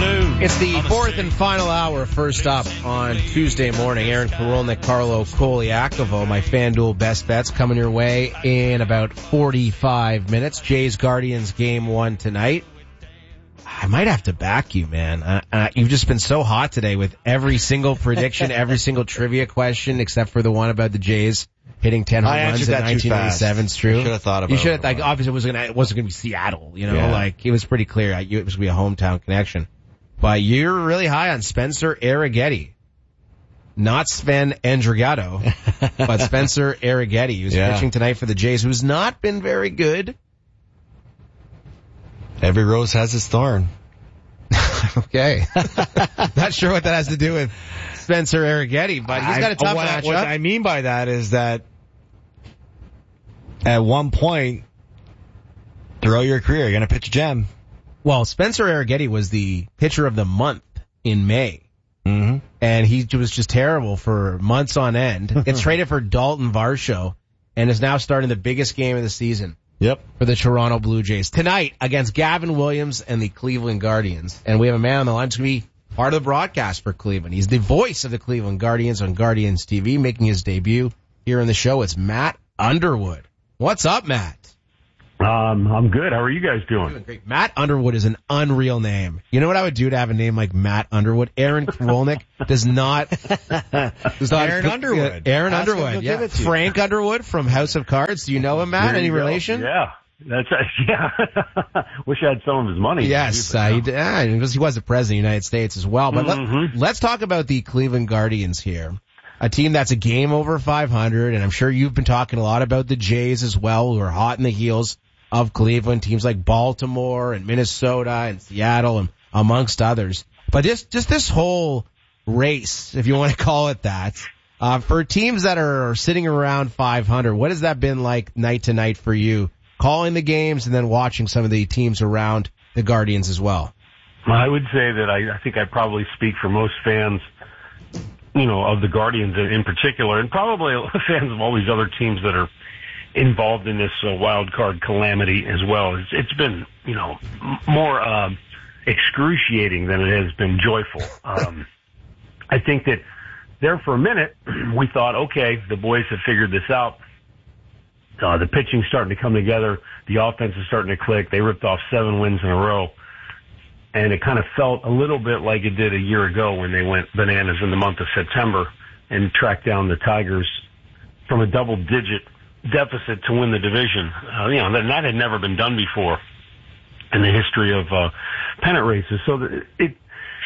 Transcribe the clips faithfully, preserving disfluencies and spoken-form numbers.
afternoon. It's the fourth and final hour, first up on Tuesday morning. Aaron Karolnik, Carlo Koliakovo, my FanDuel best bets coming your way in about forty-five minutes. Jays Guardians game one tonight. I might have to back you, man. Uh, uh, you've just been so hot today with every single prediction, every single trivia question, except for the one about the Jays hitting ten home runs in nineteen eighty-seven. It's true. You should have thought about it. You should have, like, obviously it wasn't gonna, it wasn't gonna be Seattle, you know, Yeah. like, it was pretty clear. It was gonna be a hometown connection. But you're really high on Spencer Arrighetti. Not Sven Andrighetto, but Spencer Arrighetti, who's Yeah. pitching tonight for the Jays, who's not been very good. Every rose has its thorn. Okay. Not sure what that has to do with Spencer Arrighetti, but he's got a tough I, what, I, matchup. what I mean by that is that at one point throughout your career, you're going to pitch a gem. Well, Spencer Arrighetti was the pitcher of the month in May. Mm-hmm. And he was just terrible for months on end. Gets traded for Dalton Varsho and is now starting the biggest game of the season. Yep. For the Toronto Blue Jays tonight against Gavin Williams and the Cleveland Guardians. And we have a man on the line who's going to be part of the broadcast for Cleveland. He's the voice of the Cleveland Guardians on Guardians T V, making his debut here in the show. It's Matt Underwood. What's up, Matt? Um, I'm good. How are you guys doing? Doing great. Matt Underwood is an unreal name. You know what I would do to have a name like Matt Underwood? Aaron Karolnik does not. Does not Aaron Underwood. Aaron Ask him Underwood. to Yeah. give it to you. Frank Underwood from House of Cards. Do you know him, Matt? There Any you go. relation? Yeah. That's yeah. Wish I had some of his money. Yes, uh, he, did, uh, he was he was the president of the United States as well. But Mm-hmm. let, let's talk about the Cleveland Guardians here. A team that's a game over five hundred, and I'm sure you've been talking a lot about the Jays as well, who are hot in the heels of Cleveland, teams like Baltimore and Minnesota and Seattle and amongst others. But this, just this whole race, if you want to call it that, uh, for teams that are sitting around five hundred, what has that been like night to night for you? Calling the games and then watching some of the teams around the Guardians as well. I would say that I, I think I probably speak for most fans, you know, of the Guardians in, in particular, and probably fans of all these other teams that are involved in this uh, wild card calamity as well. It's, it's been, you know, m- more um, excruciating than it has been joyful. Um, I think that there for a minute we thought, okay, the boys have figured this out. Uh, the pitching's starting to come together. The offense is starting to click. They ripped off seven wins in a row. And it kind of felt a little bit like it did a year ago when they went bananas in the month of September and tracked down the Tigers from a double-digit deficit to win the division. Uh, you know, that, that had never been done before in the history of uh, pennant races. So the, it,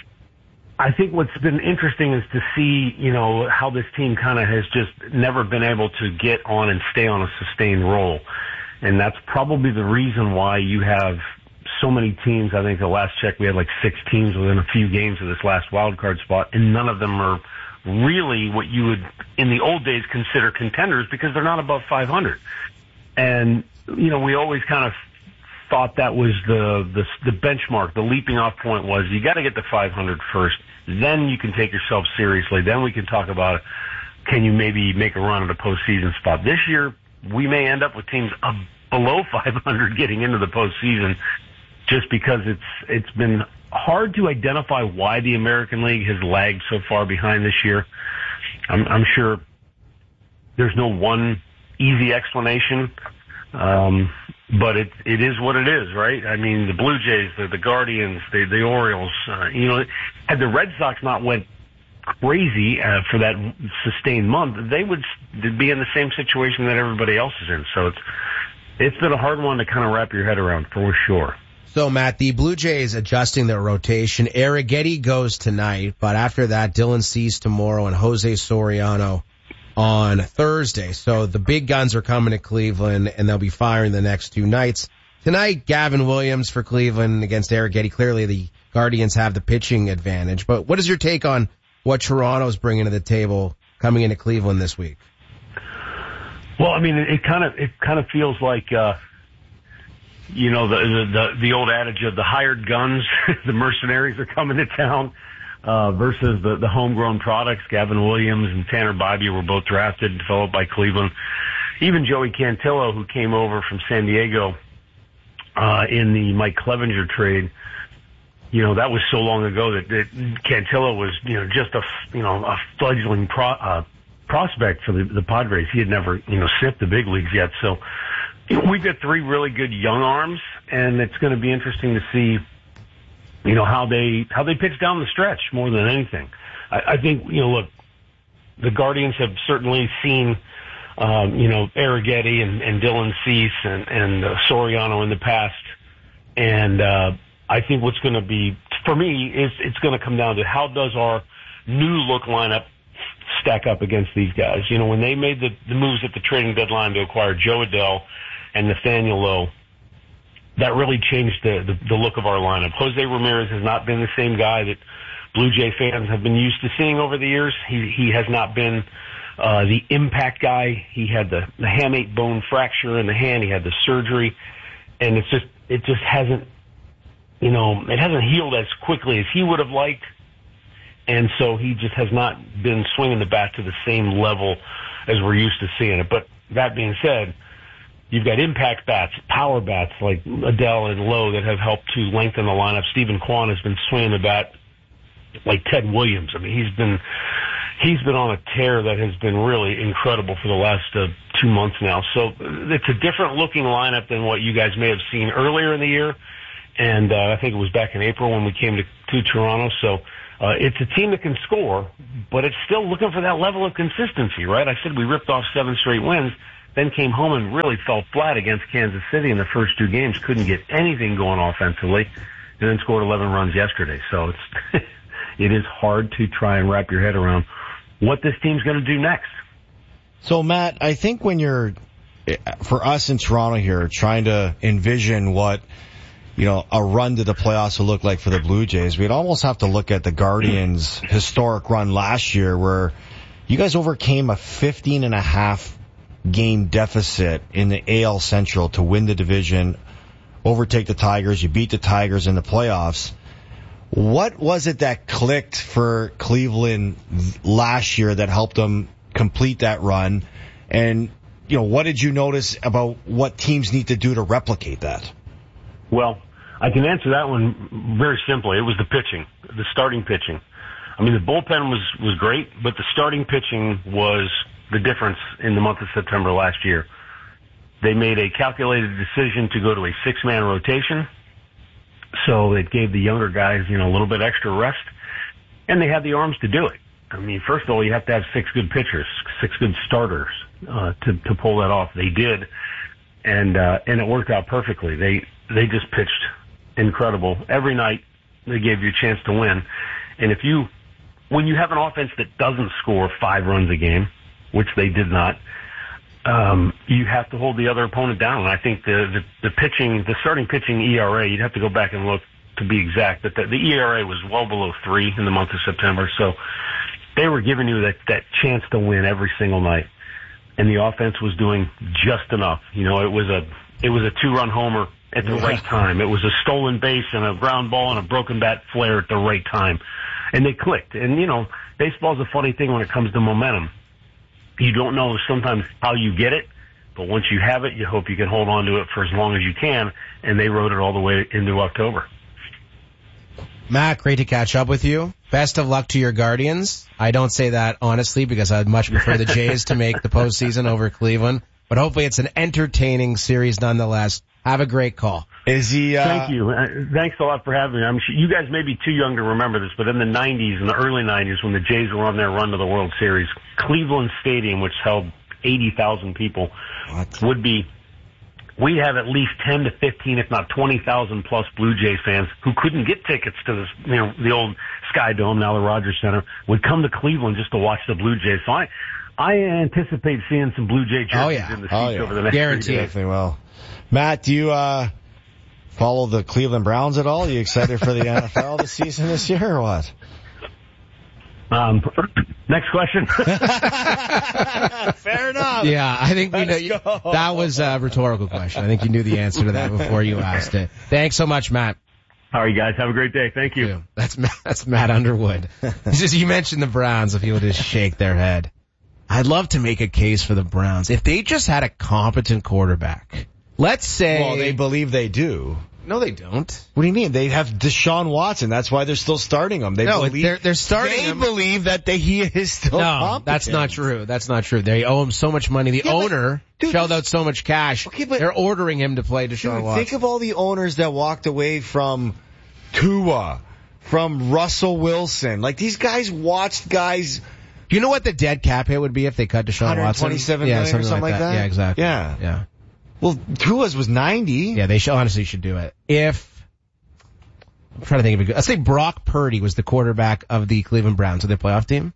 I think what's been interesting is to see, you know, how this team kind of has just never been able to get on and stay on a sustained roll. And that's probably the reason why you have so many teams. I think the last check we had like six teams within a few games of this last wild card spot, and none of them are really what you would in the old days consider contenders because they're not above five hundred. And, you know, we always kind of thought that was the, the, the benchmark. The leaping off point was you got to get to five hundred first. Then you can take yourself seriously. Then we can talk about, can you maybe make a run at a postseason spot? This year, we may end up with teams up below five hundred getting into the postseason just because it's, it's been hard to identify why the American League has lagged so far behind this year. I'm, I'm sure there's no one easy explanation. Um, but it, it is what it is, right? I mean, the Blue Jays, the, the Guardians, the, the Orioles, uh, you know, had the Red Sox not went crazy, uh, for that sustained month, they would be in the same situation that everybody else is in. So it's, it's been a hard one to kind of wrap your head around for sure. So, Matt, the Blue Jays adjusting their rotation. Arrighetti goes tonight, but after that, Dylan Cease tomorrow and Jose Soriano on Thursday. So the big guns are coming to Cleveland, and they'll be firing the next two nights. Tonight, Gavin Williams for Cleveland against Arrighetti. Clearly, the Guardians have the pitching advantage. But what is your take on what Toronto's bringing to the table coming into Cleveland this week? Well, I mean, it, it kind of it kind of feels like, uh, you know, the, the the the old adage of the hired guns, the mercenaries are coming to town. Uh, versus the, the homegrown products. Gavin Williams and Tanner Bybee were both drafted and developed by Cleveland. Even Joey Cantillo, who came over from San Diego uh, in the Mike Clevenger trade, you know, that was so long ago that, that Cantillo was, you know, just a, you know, a fledgling pro, uh, prospect for the, the Padres. He had never, you know, sniffed the big leagues yet. So we've got three really good young arms, and it's going to be interesting to see, you know, how they, how they pitch down the stretch more than anything. I, I think, you know, look, the Guardians have certainly seen, um, you know, Arrighetti and, and Dylan Cease and, and uh, Soriano in the past. And, uh, I think what's going to be, for me, is it's going to come down to how does our new look lineup stack up against these guys. You know, when they made the, the moves at the trading deadline to acquire Joe Adell and Nathaniel Lowe, that really changed the, the, the look of our lineup. Jose Ramirez has not been the same guy that Blue Jay fans have been used to seeing over the years. He, he has not been uh, the impact guy. He had the, the hamate bone fracture in the hand. He had the surgery. And it's just, it just hasn't, you know, it hasn't healed as quickly as he would have liked. And so he just has not been swinging the bat to the same level as we're used to seeing it. But that being said, you've got impact bats, power bats like Adell and Lowe that have helped to lengthen the lineup. Stephen Kwan has been swinging the bat like Ted Williams. I mean, he's been, he's been on a tear that has been really incredible for the last uh, two months now. So it's a different looking lineup than what you guys may have seen earlier in the year. And, uh, I think it was back in April when we came to, to Toronto. So, uh, it's a team that can score, but it's still looking for that level of consistency, right? I said we ripped off seven straight wins, then came home and really fell flat against Kansas City in the first two games, couldn't get anything going offensively, and then scored eleven runs yesterday. So it's, it is hard to try and wrap your head around what this team's going to do next. So, Matt, I think when you're, for us in Toronto here, trying to envision what, you know, a run to the playoffs will look like for the Blue Jays, we'd almost have to look at the Guardians' historic run last year where you guys overcame a fifteen and a half game deficit in the A L Central to win the division, overtake the Tigers. You beat the Tigers in the playoffs. What was it that clicked for Cleveland last year that helped them complete that run? And, you know, what did you notice about what teams need to do to replicate that? Well, I can answer that one very simply. It was the pitching, the starting pitching. I mean, the bullpen was, was great, but the starting pitching was the difference in the month of September last year. They made a calculated decision to go to a six-man rotation, so it gave the younger guys, you know, a little bit extra rest, and they had the arms to do it. I mean, first of all, you have to have six good pitchers, six good starters uh, to to pull that off. They did, and uh, and it worked out perfectly. They they just pitched incredible every night. They gave you a chance to win, and if you when you have an offense that doesn't score five runs a game, which they did not, um, you have to hold the other opponent down. And I think the, the, the pitching, the starting pitching E R A, you'd have to go back and look to be exact, but the, the E R A was well below three in the month of September. So they were giving you that, that chance to win every single night. And the offense was doing just enough. You know, it was a, it was a two-run homer at the yeah. right time. It was a stolen base and a ground ball and a broken bat flare at the right time. And they clicked. And, you know, baseball's a funny thing when it comes to momentum. You don't know sometimes how you get it, but once you have it, you hope you can hold on to it for as long as you can, and they rode it all the way into October. Matt, great to catch up with you. Best of luck to your Guardians. I don't say that honestly because I'd much prefer the Jays to make the postseason over Cleveland, but hopefully it's an entertaining series nonetheless. Have a great call. Is he, uh... Thank you. Uh, thanks a lot for having me. I'm sure you guys may be too young to remember this, but in the nineties, in the early nineties, when the Jays were on their run to the World Series, Cleveland Stadium, which held eighty thousand people, what? would be, we'd have at least ten to fifteen, if not twenty thousand plus Blue Jays fans who couldn't get tickets to this, you know, the old Sky Dome, now the Rogers Center, would come to Cleveland just to watch the Blue Jays. So I, I anticipate seeing some Blue Jay jerseys oh, yeah. in the seats oh, yeah. over the next Guaranteed. three days. Definitely will. Matt, do you, uh, follow the Cleveland Browns at all? Are you excited for the N F L this season this year or what? Um, next question. Fair enough. Yeah, I think we know, go. that was a rhetorical question. I think you knew the answer to that before you asked it. Thanks so much, Matt. All right, guys. Have a great day. Thank you. That's Matt, that's Matt Underwood. It's just, you mentioned the Browns, if people just shake their head. I'd love to make a case for the Browns. If they just had a competent quarterback, let's say... Well, they believe they do. No, they don't. What do you mean? They have Deshaun Watson. That's why they're still starting him. They No, believe, they're they're starting They him. believe that they, he is still No, competent. that's not true. That's not true. They owe him so much money. The Yeah, but- owner dude, shelled out so much cash. Okay, but- they're ordering him to play Deshaun Dude, Watson. think of all the owners that walked away from Tua, from Russell Wilson. Like, these guys watched guys Do you know what the dead cap hit would be if they cut Deshaun Watson? one hundred twenty-seven yeah, million or something like that? Yeah, exactly. Yeah. Yeah. Well, Tua's was ninety. Yeah, they should, honestly should do it. If, I'm trying to think of a good, let's say Brock Purdy was the quarterback of the Cleveland Browns, of their playoff team.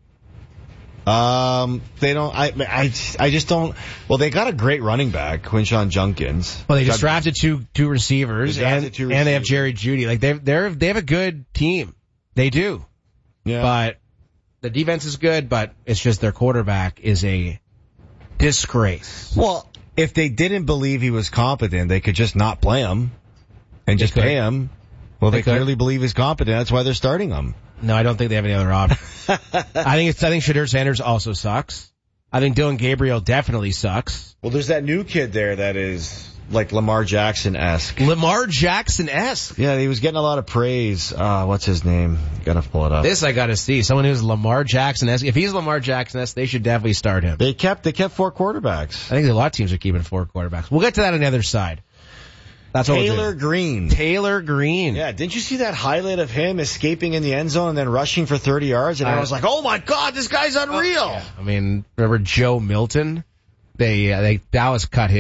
Um, they don't, I, I, I just don't, well, they got a great running back, Quinshawn Junkins. Well, they just Got- drafted two, two receivers They drafted and, two and they have receivers. Jerry Jeudy. Like they've, they're, they have a good team. They do. Yeah. But the defense is good, but it's just their quarterback is a disgrace. Well, if they didn't believe he was competent, they could just not play him and They just could. pay him. Well, they, They could. clearly believe he's competent. That's why they're starting him. No, I don't think they have any other option. I think it's, I think Shadur Sanders also sucks. I think Dylan Gabriel definitely sucks. Well, there's that new kid there that is like Lamar Jackson-esque. Lamar Jackson-esque. Yeah, he was getting a lot of praise. Uh, what's his name? Gotta pull it up. This I gotta see. Someone who's Lamar Jackson-esque. If he's Lamar Jackson-esque, they should definitely start him. They kept, they kept four quarterbacks. I think a lot of teams are keeping four quarterbacks. We'll get to that on the other side. That's what Taylor we'll do. Green. Taylor Green. Yeah, didn't you see that highlight of him escaping in the end zone and then rushing for thirty yards? And I, I- was like, oh my god, this guy's unreal. I mean, remember Joe Milton? They, uh, they, Dallas cut him.